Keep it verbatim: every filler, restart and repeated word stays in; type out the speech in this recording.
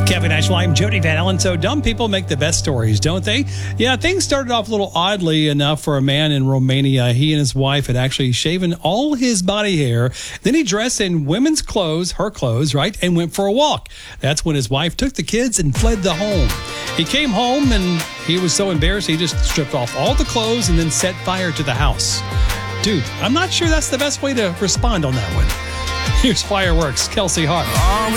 Kevin Ashwell, I'm Jody Van Allen. So dumb people make the best stories, don't they? Yeah, things started off a little oddly enough for a man in Romania. He and his wife had actually shaven all his body hair. Then he dressed in women's clothes, her clothes, right, and went for a walk. That's when his wife took the kids and fled the home. He came home and he was so embarrassed he just stripped off all the clothes and then set fire to the house. Dude, I'm not sure that's the best way to respond on that one. Here's Fireworks, Kelsey Hart.